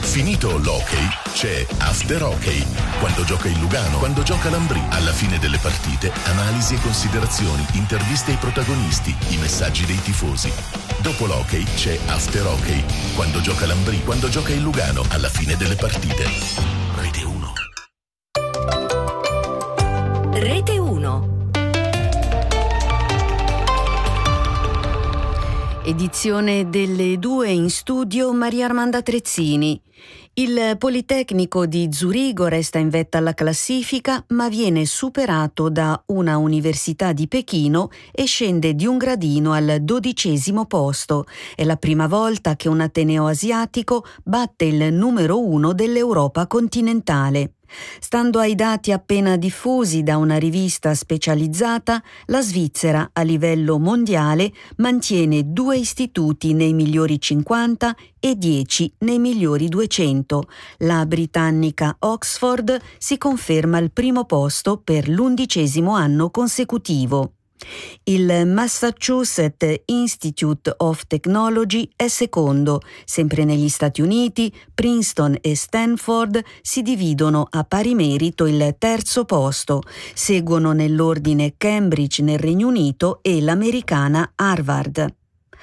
Finito l'hockey, c'è After Hockey. Quando gioca il Lugano, quando gioca l'Ambrì. Alla fine delle partite, analisi e considerazioni, interviste ai protagonisti, i messaggi dei tifosi. Dopo l'hockey c'è After Hockey. Quando gioca l'Ambrì, quando gioca il Lugano, alla fine delle partite. Rete 1. Rete 1. Edizione delle 2, in studio Maria Armanda Trezzini. Il Politecnico di Zurigo resta in vetta alla classifica, ma viene superato da una università di Pechino e scende di un gradino al 12° posto. È la prima volta che un ateneo asiatico batte il numero 1 dell'Europa continentale. Stando ai dati appena diffusi da una rivista specializzata, la Svizzera a livello mondiale mantiene 2 istituti nei migliori 50 e 10 nei migliori 200. La britannica Oxford si conferma al primo posto per l'11° anno consecutivo. Il Massachusetts Institute of Technology è secondo. Sempre negli Stati Uniti, Princeton e Stanford si dividono a pari merito il terzo posto. Seguono nell'ordine Cambridge nel Regno Unito e l'americana Harvard.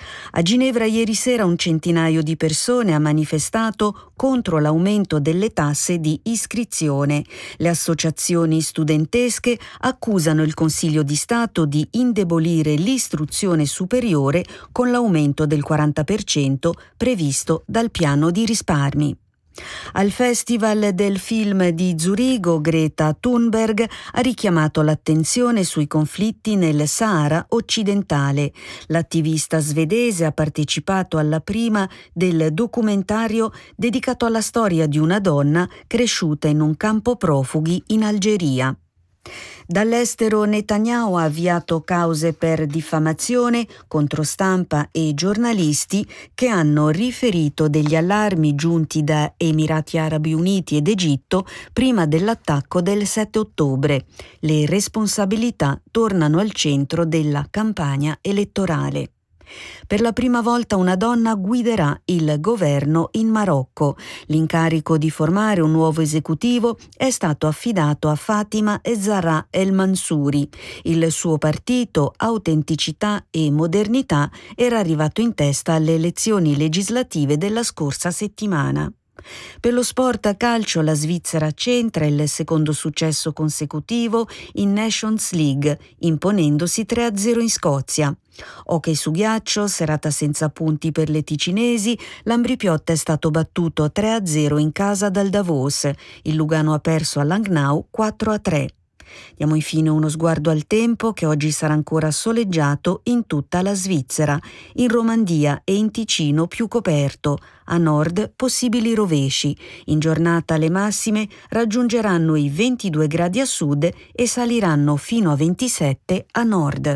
A Ginevra ieri sera un centinaio di persone ha manifestato contro l'aumento delle tasse di iscrizione. Le associazioni studentesche accusano il Consiglio di Stato di indebolire l'istruzione superiore con l'aumento del 40% previsto dal piano di risparmi. Al Festival del Film di Zurigo, Greta Thunberg ha richiamato l'attenzione sui conflitti nel Sahara occidentale. L'attivista svedese ha partecipato alla prima del documentario dedicato alla storia di una donna cresciuta in un campo profughi in Algeria. Dall'estero Netanyahu ha avviato cause per diffamazione contro stampa e giornalisti che hanno riferito degli allarmi giunti da Emirati Arabi Uniti ed Egitto prima dell'attacco del 7 ottobre. Le responsabilità tornano al centro della campagna elettorale. Per la prima volta una donna guiderà il governo in Marocco. L'incarico di formare un nuovo esecutivo è stato affidato a Fatima Zahra El Mansouri. Il suo partito, Autenticità e Modernità, era arrivato in testa alle elezioni legislative della scorsa settimana. Per lo sport a calcio la Svizzera centra il secondo successo consecutivo in Nations League, imponendosi 3-0 in Scozia. Hockey su ghiaccio, serata senza punti per le ticinesi, l'Ambrì Piotta è stato battuto 3-0 in casa dal Davos. Il Lugano ha perso a Langnau 4-3. Diamo infine uno sguardo al tempo, che oggi sarà ancora soleggiato in tutta la Svizzera. In Romandia e in Ticino più coperto, a nord possibili rovesci. In giornata le massime raggiungeranno i 22 gradi a sud e saliranno fino a 27 a nord.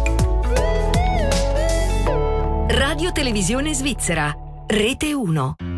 Radio Televisione Svizzera, Rete 1.